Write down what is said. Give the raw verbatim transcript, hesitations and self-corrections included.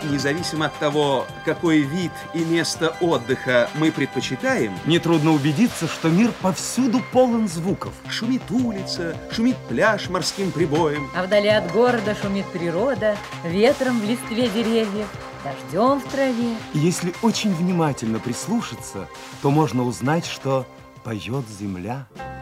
независимо от того, какой вид и место отдыха мы предпочитаем, нетрудно убедиться, что мир повсюду полон звуков. Шумит улица, шумит пляж морским прибоем. А вдали от города шумит природа, ветром в листве деревьев, дождем в траве. И если очень внимательно прислушаться, то можно узнать, что поет земля.